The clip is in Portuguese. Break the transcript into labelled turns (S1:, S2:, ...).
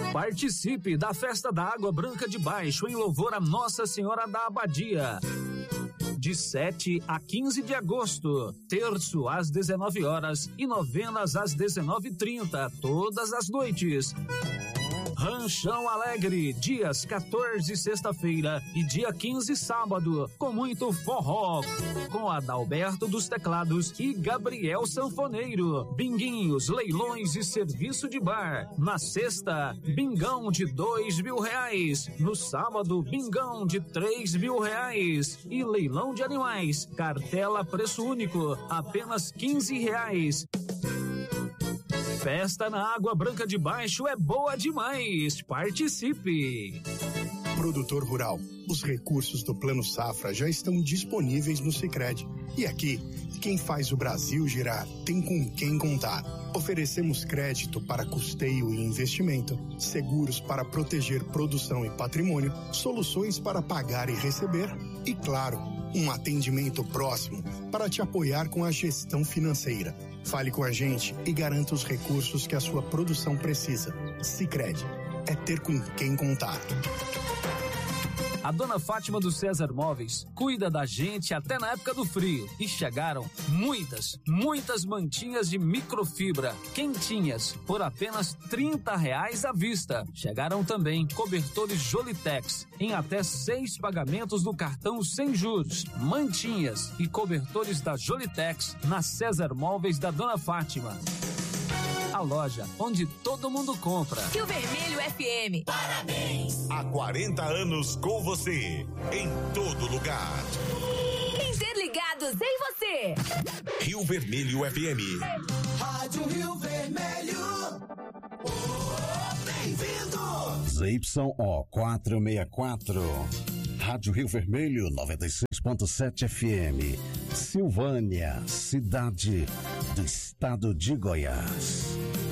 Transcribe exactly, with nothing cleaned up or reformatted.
S1: Participe da Festa da Água Branca de Baixo em louvor a Nossa Senhora da Abadia. De sete a quinze de agosto, terço às dezenove horas e novenas às dezenove e trinta, todas as noites. Ranchão Alegre, dias quatorze, sexta-feira, e dia quinze, sábado, com muito forró, com Adalberto dos teclados e Gabriel Sanfoneiro. Binguinhos, leilões e serviço de bar. Na sexta, bingão de dois mil reais. No sábado, bingão de três mil reais. E leilão de animais, cartela preço único, apenas quinze reais. Festa na Água Branca de Baixo é boa demais. Participe!
S2: Produtor rural, os recursos do Plano Safra já estão disponíveis no Sicredi. E aqui, quem faz o Brasil girar tem com quem contar. Oferecemos crédito para custeio e investimento, seguros para proteger produção e patrimônio, soluções para pagar e receber e, claro, um atendimento próximo para te apoiar com a gestão financeira. Fale com a gente e garanta os recursos que a sua produção precisa. Sicredi, é ter com quem contar.
S1: A dona Fátima do César Móveis cuida da gente até na época do frio. E chegaram muitas, muitas mantinhas de microfibra, quentinhas, por apenas trinta reais à vista. Chegaram também cobertores Jolitex, em até seis pagamentos no cartão sem juros. Mantinhas e cobertores da Jolitex na César Móveis da dona Fátima. A loja onde todo mundo compra.
S3: Rio Vermelho F M.
S4: Parabéns! Há quarenta anos com você, em todo lugar.
S3: Interligados em você.
S4: Rio Vermelho F M.
S5: Rádio Rio Vermelho. Oh, bem-vindo!
S6: Z Y O quatrocentos e sessenta e quatro. Rádio Rio Vermelho noventa e seis ponto sete F M. Silvânia, cidade do estado de Goiás.